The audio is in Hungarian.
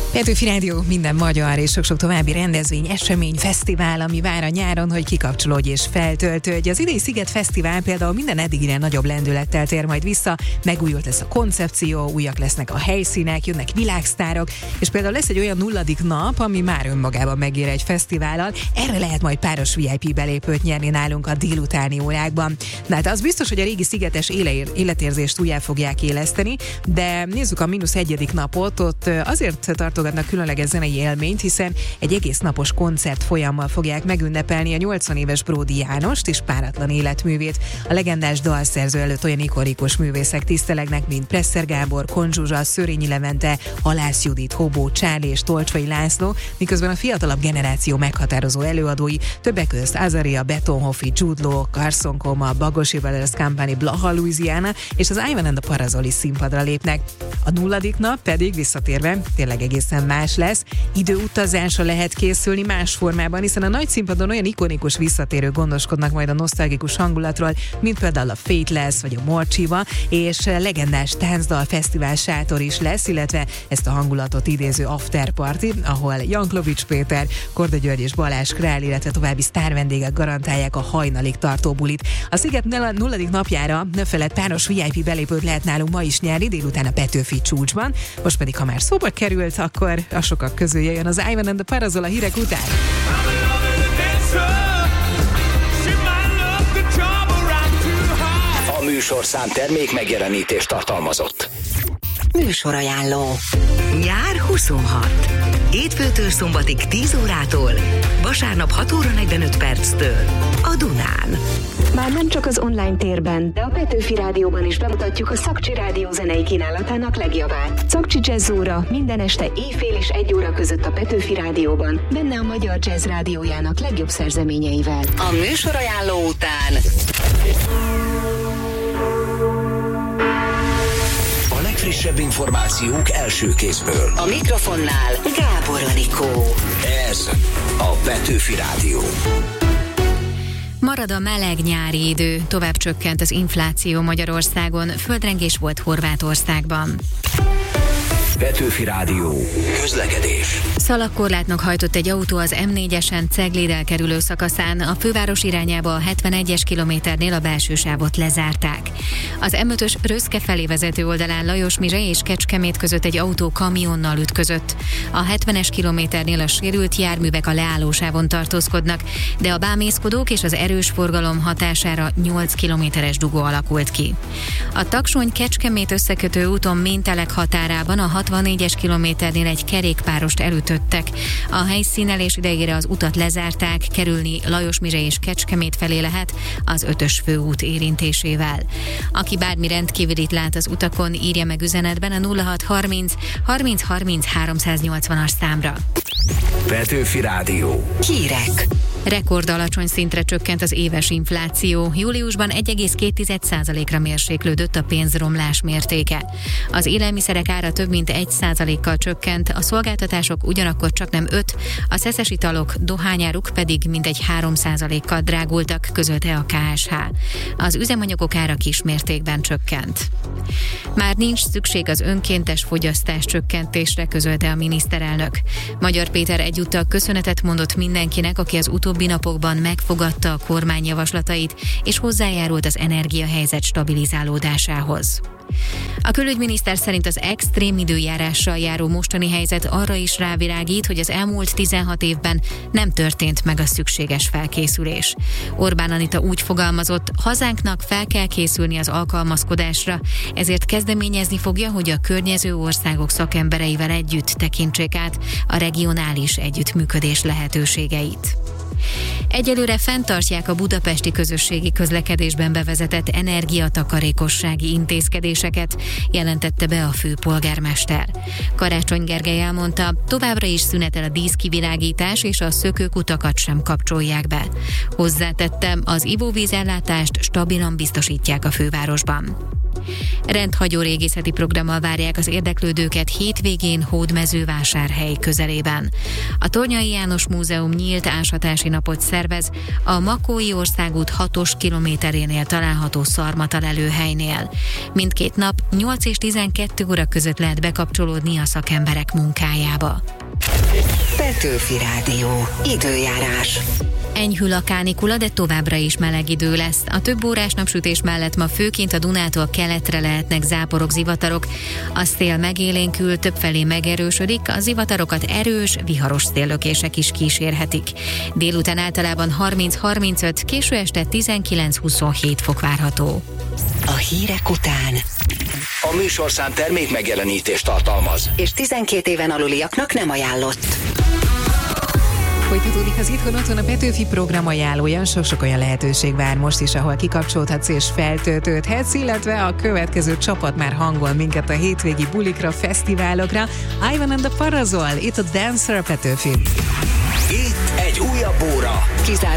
Petőfi Rádió, minden magyar és sok-sok további rendezvény, esemény, fesztivál, ami vár a nyáron, hogy kikapcsolódj és feltöltődj. Az idei Sziget Fesztivál például minden eddigire nagyobb lendülettel tér majd vissza, megújult lesz a koncepció, újak lesznek a helyszínek, jönnek világsztárok, és például lesz egy olyan 0. nap, ami már önmagában megér egy fesztivállal. Erre lehet majd páros VIP belépőt nyerni nálunk a délutáni órákban. De hát az biztos, hogy a régi szigetes életérzést újjá fogják éleszteni, de nézzük a -1. napot, ott azért tartogatnak különleges zenei élményt, hiszen egy egész napos koncert folyammal fogják megünnepelni a 80 éves Bródi Jánost és páratlan életművét. A legendás dalszerző előtt olyan ikonikus művészek tisztelegnek, mint Presser Gábor, Kon Zsuzsa, Szörényi Levente, Halász Judit, Hobó Csárli és Tolcsai László, miközben a fiatalabb generáció meghatározó előadói, többek közt Azaria, Betonhoffi, Jude Law, Carson Coma, Bagosi Brothers Company, Blaha Louisiana és az Ivan and the Parazoli színpadra lépnek. A 0. nap pedig visszatérve tényleg egészen más lesz. Időutazásra lehet készülni más formában, hiszen a nagy színpadon olyan ikonikus visszatérők gondoskodnak majd a nosztalgikus hangulatról, mint például a Fateless vagy a Morcsiva, és legendás táncdal fesztivál sátor is lesz, illetve ezt a hangulatot idéző after party, ahol Janklowicz Péter, Korda György és Balázs Král, illetve további sztárvendégek garantálják a hajnalig tartó bulit. A Sziget 0. napjára ne feled páros VIP belépőt lehet nálunk ma is nyerni, délután a Petőfi csúcsban. Most pedig, ha már szóba került, akkor a sokak közül jöjjön az Ivan and the Parazol a hírek után. A műsorszám termék megjelenítést tartalmazott. Műsorajánló. Nyár 26. Hétfőtől szombatig 10 órától, vasárnap 6 óra 45 perctől a Dunán. Már nem csak az online térben, de a Petőfi Rádióban is bemutatjuk a Szakcsi Rádió zenei kínálatának legjavát. Szakcsi Jazz óra minden este éjfél és 1 óra között a Petőfi Rádióban, benne a Magyar Jazz Rádiójának legjobb szerzeményeivel. A műsorajánló után A legfrissebb információk első kézből. a mikrofonnál Gábor Anikó. Ez a Petőfi Rádió. Marad a meleg nyári idő, tovább csökkent az infláció Magyarországon, földrengés volt Horvátországban. Petőfi Rádió. Közlekedés. Szalagkorlátnak hajtott egy autó az M4-esen Cegléd elkerülő szakaszán, a főváros irányába a 71-es kilométernél a belső sávot lezárták. Az M5-ös Röszke felé vezető oldalán Lajosmizse és Kecskemét között egy autó kamionnal ütközött. A 70-es kilométernél a sérült járművek a leállósávon tartózkodnak, de a bámészkodók és az erős forgalom hatására 8 kilométeres dugó alakult ki. A Taksony-Kecskemét összekötő úton Méntelek határában a 64-es kilométernél egy kerékpárost elütöttek. A helyszínelés idejére az utat lezárták, kerülni Lajosmizse és Kecskemét felé lehet az 5-ös főút érintésével. Aki bármi rendkívülit lát az utakon, írja meg üzenetben a 0630 30 30 380-as számra. Petőfi Rádió. Hírek. Rekord alacsony szintre csökkent az éves infláció. Júliusban 1,2%-ra mérséklődött a pénzromlás mértéke. Az élelmiszerek ára több mint 1%-kal csökkent, a szolgáltatások ugyanakkor csaknem 5%, a szeszes italok, dohányáruk pedig mintegy 3%-kal drágultak, közölte a KSH. Az üzemanyagok ára kismértékben csökkent. Már nincs szükség az önkéntes fogyasztás csökkentésre, közölte a miniszterelnök. Magyar Péter egyúttal köszönetet mondott mindenkinek, aki az utóbbi napokban megfogadta a kormány javaslatait, és hozzájárult az energiahelyzet stabilizálódásához. A külügyminiszter szerint az extrém időjárással járó mostani helyzet arra is rávilágít, hogy az elmúlt 16 évben nem történt meg a szükséges felkészülés. Orbán Anita úgy fogalmazott, hazánknak fel kell készülni az alkalmazkodásra, ezért kezdeményezni fogja, hogy a környező országok szakembereivel együtt tekintsék át a regionális együttműködés lehetőségeit. Egyelőre fenntartják a budapesti közösségi közlekedésben bevezetett energiatakarékossági intézkedéseket, jelentette be a főpolgármester. Karácsony Gergely elmondta, továbbra is szünetel a díszkivilágítás és a szökőkutakat sem kapcsolják be. Hozzátette, az ivóvízellátást stabilan biztosítják a fővárosban. Rendhagyó régészeti programmal várják az érdeklődőket hétvégén Hódmezővásárhely közelében. A Tornyai János Múzeum nyílt ásatási napot szervez a Makói országút 6-os kilométerénél található szarmatalelőhelynél. Mindkét nap 8 és 12 óra között lehet bekapcsolódni a szakemberek munkájába. Petőfi Rádió. Időjárás. Enyhül a kánikula, de továbbra is meleg idő lesz. A több órás napsütés mellett ma főként a Dunától keletre lehetnek záporok, zivatarok. A szél megélénkül, többfelé megerősödik, a zivatarokat erős, viharos széllökések is kísérhetik. Délután általában 30-35, késő este 19-27 fok várható. A hírek után. A műsorszám termék megjelenítést tartalmaz. És 12 éven aluliaknak nem ajánlott. Folytatódik az Itthon Otthon a Petőfi program ajánlója, sok olyan lehetőség vár most is, ahol kikapcsolódhatsz és feltöltődhetsz, illetve a következő csapat már hangol minket a hétvégi bulikra, fesztiválokra. Ivan and the Parazol, itt a Dancer Petőfi. Itt egy újabb óra. Kizárólag